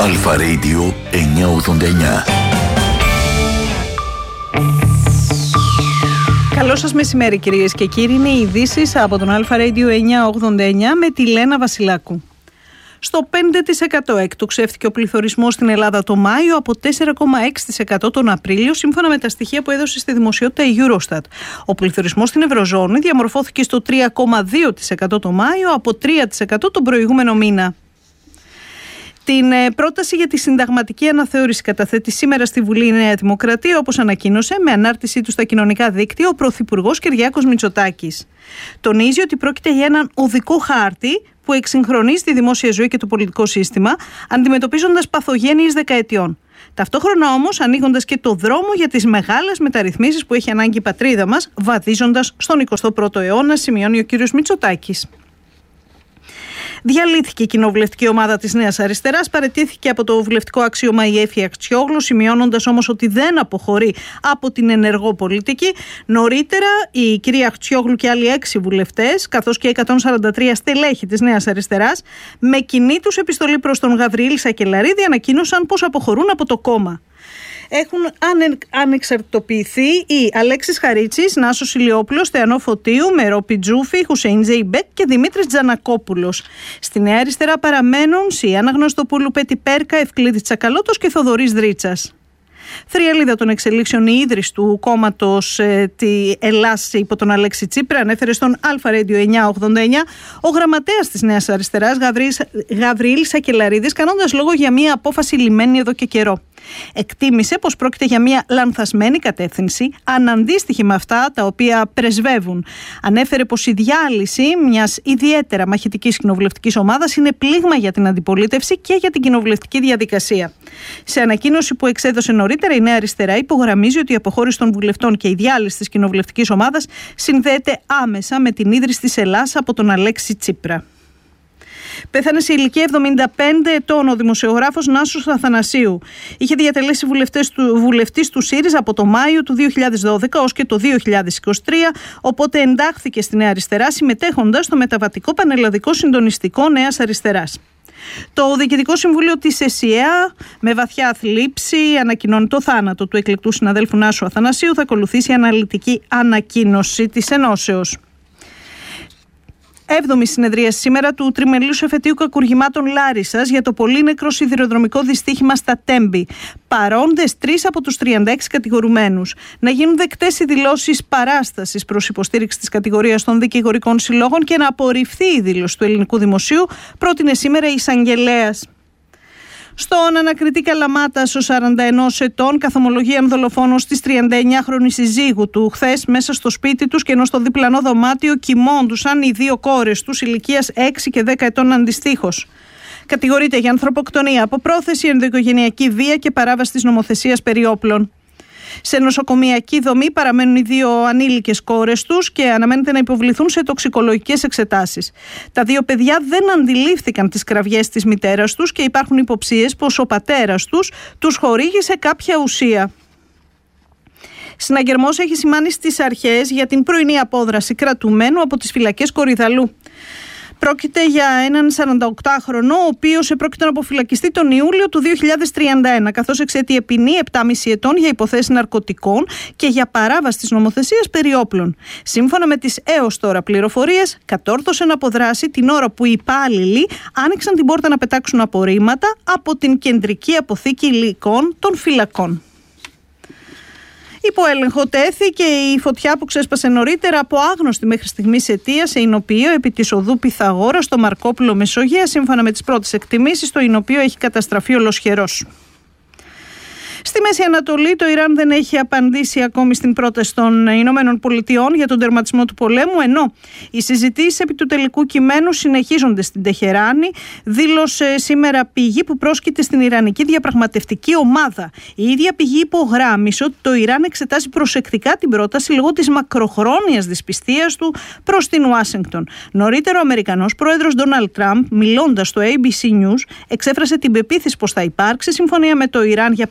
Αλφα Radio 989. Καλό σας μεσημέρι κυρίες και κύριοι, είναι οι ειδήσεις από τον Αλφα Radio 989 με τη Λένα Βασιλάκου. Στο 5% εκτοξεύτηκε ο πληθωρισμός στην Ελλάδα το Μάιο από 4,6% τον Απρίλιο, σύμφωνα με τα στοιχεία που έδωσε στη δημοσιότητα η Eurostat. Ο πληθωρισμός στην Ευρωζώνη διαμορφώθηκε στο 3,2% το Μάιο από 3% τον προηγούμενο μήνα. Την πρόταση για τη συνταγματική αναθεώρηση καταθέτει σήμερα στη Βουλή η Νέα Δημοκρατία, όπως ανακοίνωσε με ανάρτησή του στα κοινωνικά δίκτυα ο Πρωθυπουργός Κυριάκος Μητσοτάκης. Τονίζει ότι πρόκειται για έναν οδικό χάρτη που εξυγχρονίζει τη δημόσια ζωή και το πολιτικό σύστημα, αντιμετωπίζοντας παθογένειες δεκαετιών. Ταυτόχρονα όμως ανοίγοντας και το δρόμο για τις μεγάλες μεταρρυθμίσεις που έχει ανάγκη η πατρίδα μας, βαδίζοντας στον 21ο αιώνα, σημειώνει ο κ. Μητσοτάκης. Διαλύθηκε η κοινοβουλευτική ομάδα της Νέας Αριστεράς, παραιτήθηκε από το βουλευτικό αξίωμα η Έφη Αχτσιόγλου, σημειώνοντας όμως ότι δεν αποχωρεί από την ενεργό πολιτική. Νωρίτερα, η κυρία Αχτσιόγλου και άλλοι 6 βουλευτές, καθώς και 143 στελέχη της Νέας Αριστεράς, με κοινή τους επιστολή προς τον Γαβριήλ Σακελαρίδη, ανακοίνωσαν πως αποχωρούν από το κόμμα. Έχουν ανεξαρτητοποιηθεί οι Αλέξης Χαρίτσης, Νάσος Ηλιόπουλος, Θεανό Φωτίου, Μερό Πιτζούφη, Χουσέιν Τζεϊμπέκ και Δημήτρης Τζανακόπουλος. Στη Νέα Αριστερά παραμένουν Σιάννα Γνωστοπούλου, Πέτη Πέρκα, Ευκλήδη Τσακαλώτος και Θοδωρής Δρίτσας. Θριαλίδα των εξελίξεων, η ίδρυση του κόμματος τη Ελλάς υπό τον Αλέξη Τσίπρα, ανέφερε στον Αλφα Radio 989 ο γραμματέας της Νέας Αριστεράς Γαβριήλ Σακελαρίδης, κάνοντας λόγο για μια απόφαση λυμμένη εδώ και καιρό. Εκτίμησε πως πρόκειται για μια λανθασμένη κατεύθυνση, αναντίστοιχη με αυτά τα οποία πρεσβεύουν. Ανέφερε πως η διάλυση μιας ιδιαίτερα μαχητικής κοινοβουλευτικής ομάδας είναι πλήγμα για την αντιπολίτευση και για την κοινοβουλευτική διαδικασία. Σε ανακοίνωση που εξέδωσε νωρίτερα, η Νέα Αριστερά υπογραμμίζει ότι η αποχώρηση των βουλευτών και η διάλυση της κοινοβουλευτικής ομάδας συνδέεται άμεσα με την ίδρυση της Ελλάς από τον Αλέξη Τσίπρα. Πέθανε σε ηλικία 75 ετών ο δημοσιογράφος Νάσος Αθανασίου. Είχε διατελέσει βουλευτής του ΣΥΡΙΖΑ από το Μάιο του 2012 ως και το 2023, οπότε εντάχθηκε στη Νέα Αριστερά συμμετέχοντας στο μεταβατικό πανελλαδικό συντονιστικό Νέας Αριστεράς. Το Διοικητικό Συμβούλιο της ΕΣΥΑ, με βαθιά θλίψη, ανακοινώνει το θάνατο του εκλεκτού συναδέλφου Νάσου Αθανασίου. Θα ακολουθήσει αναλυτική ανακοίνωση της ενώσεως. 7η συνεδρία σήμερα του Τριμελούς Εφετείου Κακουργημάτων Λάρισσας για το πολύνεκρο σιδηροδρομικό δυστύχημα στα Τέμπη. Παρόντες 3 από τους 36 κατηγορουμένους. Να γίνουν δεκτές οι δηλώσεις παράστασης προς υποστήριξη της κατηγορίας των δικηγορικών συλλόγων και να απορριφθεί η δήλωση του ελληνικού δημοσίου, πρότεινε σήμερα η εισαγγελέας. Στον ανακριτή Καλαμάτας, ο 41 ετών καθομολογεί αν δολοφόνος της 39χρονης συζύγου του. Χθες μέσα στο σπίτι τους και ενώ στο διπλανό δωμάτιο κοιμώντουσαν οι 2 κόρες τους ηλικίας 6 και 10 ετών αντιστοίχως. Κατηγορείται για ανθρωποκτονία από πρόθεση, ενδοοικογενειακή βία και παράβαση της νομοθεσίας περί όπλων. Σε νοσοκομιακή δομή παραμένουν οι 2 ανήλικες κόρες τους και αναμένεται να υποβληθούν σε τοξικολογικές εξετάσεις. Τα 2 παιδιά δεν αντιλήφθηκαν τις κραυγές της μητέρας τους και υπάρχουν υποψίες πως ο πατέρας τους χορήγησε κάποια ουσία. Συναγερμός έχει σημάνει στις αρχές για την πρωινή απόδραση κρατουμένου από τις φυλακές Κορυδαλού. Πρόκειται για έναν 48χρονο, ο οποίος επρόκειτο να αποφυλακιστεί τον Ιούλιο του 2031, καθώς εξαίτιε ποινή 7,5 ετών για υποθέσεις ναρκωτικών και για παράβαση της νομοθεσίας περί όπλων. Σύμφωνα με τις έως τώρα πληροφορίες, κατόρθωσε να αποδράσει την ώρα που οι υπάλληλοι άνοιξαν την πόρτα να πετάξουν απορρίμματα από την κεντρική αποθήκη υλικών των φυλακών. Υπό έλεγχο τέθηκε η φωτιά που ξέσπασε νωρίτερα από άγνωστη μέχρι στιγμής αιτία σε εινοποιείο επί της οδού Πυθαγόρα στο Μαρκόπουλο Μεσογεία, σύμφωνα με τις πρώτες εκτιμήσεις, το εινοποιείο έχει καταστραφεί ολοσχερός. Στη Μέση Ανατολή, το Ιράν δεν έχει απαντήσει ακόμη στην πρόταση των Ηνωμένων Πολιτειών για τον τερματισμό του πολέμου, ενώ οι συζητήσεις επί του τελικού κειμένου συνεχίζονται στην Τεχεράνη, δήλωσε σήμερα πηγή που πρόσκειται στην Ιρανική διαπραγματευτική ομάδα. Η ίδια πηγή υπογράμμισε ότι το Ιράν εξετάζει προσεκτικά την πρόταση λόγω της μακροχρόνιας δυσπιστίας του προς την Ουάσιγκτον. Νωρίτερα, ο Αμερικανός πρόεδρος Ντόναλντ Τραμπ, μιλώντας στο ABC News, εξέφρασε την πεποίθηση πως θα υπάρξει συμφωνία με το Ιράν για παράταση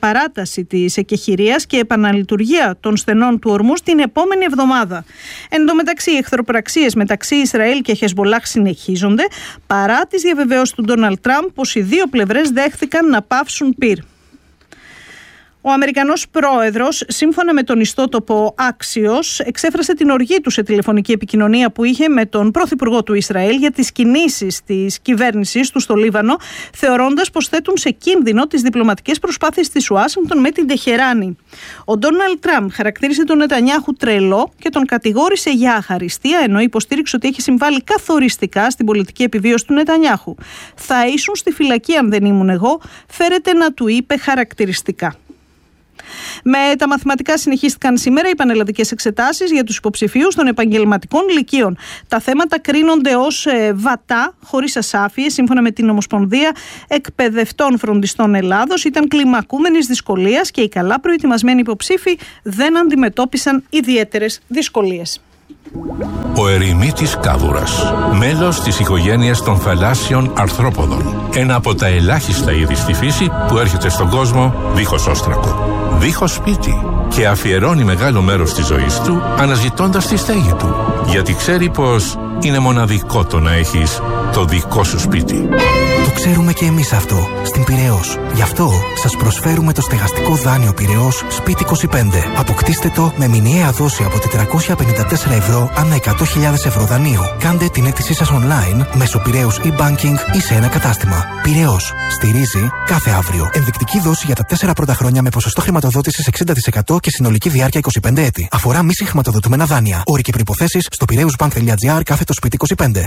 έναρση της εκεχηρίας και επαναλειτουργία των στενών του ορμούς την επόμενη εβδομάδα. Εν τω μεταξύ, οι εχθροπραξίες μεταξύ Ισραήλ και Χεσμπολάχ συνεχίζονται παρά τις διαβεβαιώσεις του Ντόναλντ Τραμπ πως οι δύο πλευρές δέχθηκαν να πάυσουν πυρ. Ο Αμερικανός πρόεδρος, σύμφωνα με τον ιστότοπο Axios, εξέφρασε την οργή του σε τηλεφωνική επικοινωνία που είχε με τον πρωθυπουργό του Ισραήλ για τις κινήσεις της κυβέρνησης του στο Λίβανο, θεωρώντας πως θέτουν σε κίνδυνο τις διπλωματικές προσπάθειες της Ουάσιγκτον με την Τεχεράνη. Ο Ντόναλντ Τραμπ χαρακτήρισε τον Νετανιάχου τρελό και τον κατηγόρησε για αχαριστία, ενώ υποστήριξε ότι έχει συμβάλει καθοριστικά στην πολιτική επιβίωση του Νετανιάχου. «Θα ήσουν στη φυλακή αν δεν ήμουν εγώ», φέρεται να του είπε χαρακτηριστικά. Με τα μαθηματικά συνεχίστηκαν σήμερα οι πανελλαδικές εξετάσεις για τους υποψηφίους των επαγγελματικών λυκείων. Τα θέματα κρίνονται ως βατά, χωρίς ασάφειες, σύμφωνα με την Ομοσπονδία Εκπαιδευτών Φροντιστών Ελλάδος. Ήταν κλιμακούμενης δυσκολίας και οι καλά προετοιμασμένοι υποψήφοι δεν αντιμετώπισαν ιδιαίτερες δυσκολίες. Ο ερημίτης κάβουρας, μέλος της οικογένειας των θαλάσσιων αρθρόποδων. Ένα από τα ελάχιστα είδη στη φύση που έρχεται στον κόσμο δίχως όστρακο, δίχως σπίτι, και αφιερώνει μεγάλο μέρος της ζωής του αναζητώντας τη στέγη του, γιατί ξέρει πως είναι μοναδικό το να έχεις το δικό σου σπίτι. Το ξέρουμε και εμείς αυτό στην Πειραιώς. Γι' αυτό σας προσφέρουμε το στεγαστικό δάνειο Πειραιώς Σπίτι 25. Αποκτήστε το με μηνιαία δόση από 454 ευρώ ανά 100.000 ευρώ δανείου. Κάντε την αίτησή σας online μέσω Πειραιώς e-banking ή σε ένα κατάστημα. Πειραιώς. Στηρίζει κάθε αύριο. Ενδεικτική δόση για τα 4 πρώτα χρόνια με ποσοστό χρηματοδότησης 60% και συνολική διάρκεια 25 έτη. Αφορά μη συγχρηματοδοτούμενα δάνεια. Όροι και προϋποθέσεις στο piraeusbank.gr/Σπίτι 25.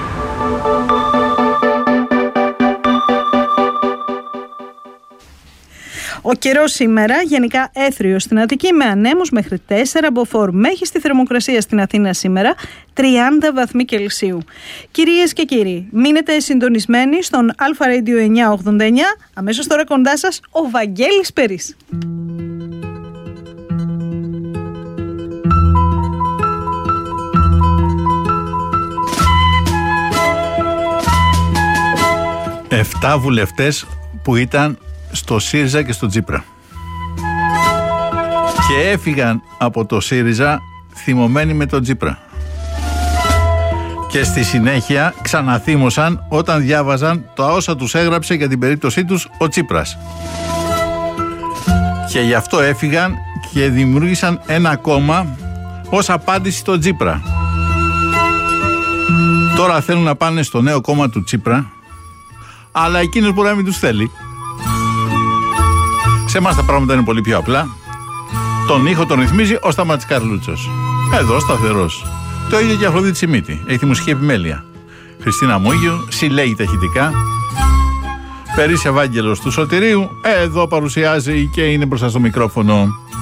Ο καιρός σήμερα γενικά έθριος στην Αττική με ανέμους μέχρι 4 μποφόρ. Μέγιστη θερμοκρασία στην Αθήνα σήμερα 30 βαθμοί Κελσίου. Κυρίες και κύριοι, μείνετε συντονισμένοι στον Αλφα Radio 989. Αμέσως τώρα κοντά σας ο Βαγγέλης Περής. Εφτά βουλευτές που ήταν στο ΣΥΡΙΖΑ και στο Τσίπρα και έφυγαν από το ΣΥΡΙΖΑ θυμωμένοι με τον Τσίπρα και στη συνέχεια ξαναθύμωσαν όταν διάβαζαν τα όσα τους έγραψε για την περίπτωσή τους ο Τσίπρας, και γι' αυτό έφυγαν και δημιούργησαν ένα κόμμα ως απάντηση στον Τσίπρα. Τώρα θέλουν να πάνε στο νέο κόμμα του Τσίπρα, αλλά εκείνος μπορεί να μην τους θέλει. Σε εμάς τα πράγματα είναι πολύ πιο απλά. Τον ήχο τον ρυθμίζει ο Σταμάτης Καρλούτσος. Εδώ σταθερός. Το ίδιο και η Αφροδίτη Σιμίτη. Έχει τη μουσική επιμέλεια. Χριστίνα Μούγιου συλλέγει τα ηχητικά. Περής Ευάγγελος του Σωτηρίου εδώ παρουσιάζει και είναι μπροστά στο μικρόφωνο.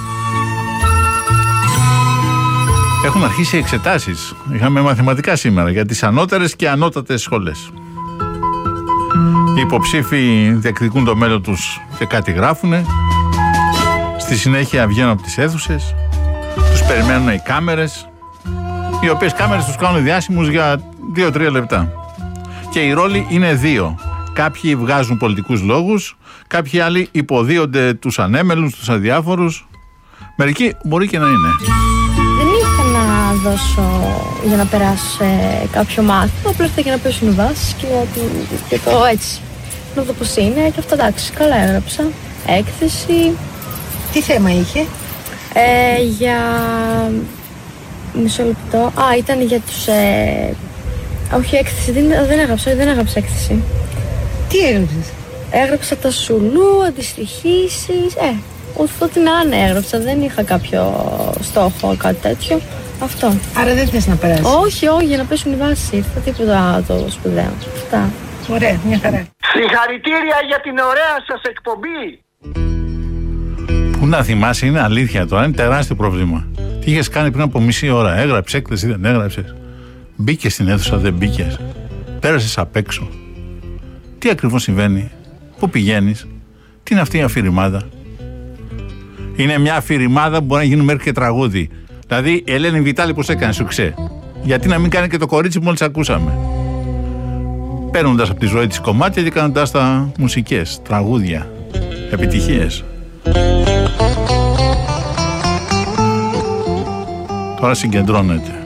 Έχουν αρχίσει εξετάσεις. Είχαμε μαθηματικά σήμερα για τις ανώτερες και ανώτατες σχολές. Οι υποψήφοι διεκδικούν το μέλλον τους και κάτι γράφουνε. Στη συνέχεια βγαίνουν από τις αίθουσες. Τους περιμένουν οι κάμερες, οι οποίες κάμερες τους κάνουν διάσημους για 2-3 λεπτά. Και οι ρόλοι είναι δύο. Κάποιοι βγάζουν πολιτικούς λόγους, κάποιοι άλλοι υποδίονται τους ανέμελους, τους αδιάφορους. Μερικοί μπορεί και να είναι. Δεν ήρθα να δώσω για να περάσω σε κάποιο μάθημα, απλά ήρθα για να πέσουν οι βάσεις και το έτσι. Να δω πώς είναι και αυτό, εντάξει, καλά έγραψα. Έκθεση. Τι θέμα είχε? Για... μισό λεπτό. Ήταν για τους... όχι, έκθεση, δεν έγραψα έκθεση. Τι έγραψες? Έγραψα τα σουλού, αντιστοιχήσεις, ό,τι να είναι έγραψα, δεν είχα κάποιο στόχο, κάτι τέτοιο. Αυτό. Άρα δεν θες να περάσεις? Όχι, για να πέσουν οι βάσεις, ήρθα τίποτα το σπουδαίο. Αυτά. Ωραία, μια χαρά. Συγχαρητήρια για την ωραία σας εκπομπή. Πού να θυμάσαι, είναι αλήθεια τώρα, είναι τεράστιο πρόβλημα. Τι είχες κάνει πριν από μισή ώρα? Έγραψες έκθεση, δεν έγραψες? Μπήκες στην αίθουσα, δεν μπήκες? Πέρασες απ' έξω? Τι ακριβώς συμβαίνει? Πού πηγαίνεις? Τι είναι αυτή η αφηρημάδα? Είναι μια αφηρημάδα που μπορεί να γίνει μέχρι και τραγούδι. Δηλαδή η Ελένη Βιτάλη πώς έκανε σουξέ, γιατί να μην κάνει και το κορίτσι που μόλις ακούσαμε, παίρνοντας από τη ζωή της κομμάτια και κάνοντας τα μουσικές, τραγούδια, επιτυχίες. Τώρα συγκεντρώνεται.